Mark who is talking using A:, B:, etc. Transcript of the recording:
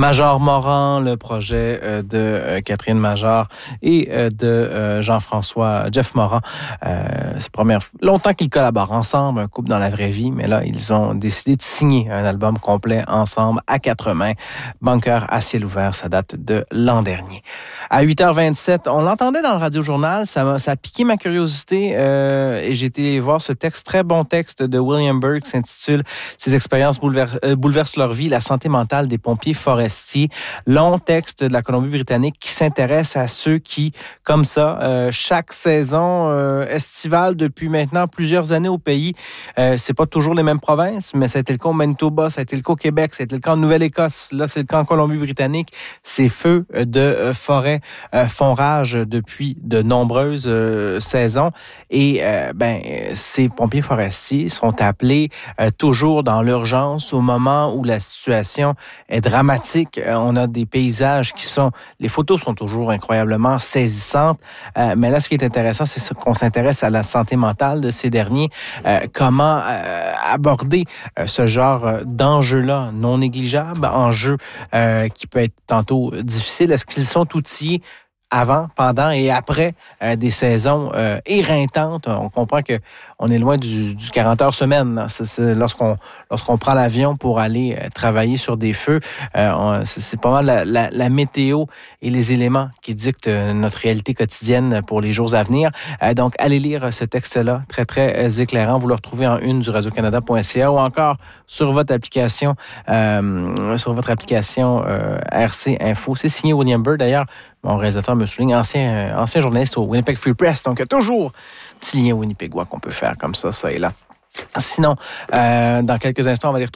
A: Major Moran, le projet de Catherine Major et de Jean-François Jeff Moran. C'est longtemps qu'ils collaborent ensemble, un couple dans la vraie vie, mais là, ils ont décidé de signer un album complet ensemble à quatre mains. Bunker à ciel ouvert, ça date de l'an dernier. À 8h27, on l'entendait dans le Radio-Journal, ça a piqué ma curiosité et j'ai été voir ce texte, très bon texte de William Burke, qui s'intitule « Ces expériences bouleversent leur vie, la santé mentale des pompiers forestiers ». Long texte de la Colombie-Britannique qui s'intéresse à ceux qui, comme ça, chaque saison estivale depuis maintenant plusieurs années au pays, c'est pas toujours les mêmes provinces, mais ça a été le cas au Manitoba, ça a été le cas au Québec, ça a été le cas en Nouvelle-Écosse, là c'est le cas en Colombie-Britannique. Ces feux de forêt font rage depuis de nombreuses saisons et ces pompiers forestiers sont appelés toujours dans l'urgence au moment où la situation est dramatique. On a des paysages les photos sont toujours incroyablement saisissantes, mais là, ce qui est intéressant, c'est qu'on s'intéresse à la santé mentale de ces derniers. Comment aborder ce genre d'enjeu-là non négligeable, enjeu qui peut être tantôt difficile. Est-ce qu'ils sont outillés avant, pendant et après des saisons éreintantes? On comprend que on est loin du 40 heures semaine. C'est lorsqu'on prend l'avion pour aller travailler sur des feux, c'est pas mal la météo et les éléments qui dictent notre réalité quotidienne pour les jours à venir. Donc, allez lire ce texte-là, très, très éclairant. Vous le retrouvez en une du radiocanada.ca ou encore sur votre application RC Info. C'est signé William Burke, d'ailleurs. Mon réalisateur me souligne, ancien journaliste au Winnipeg Free Press. Donc, il y a toujours un petit lien winnipégois qu'on peut faire comme ça et là. Sinon, dans quelques instants, on va aller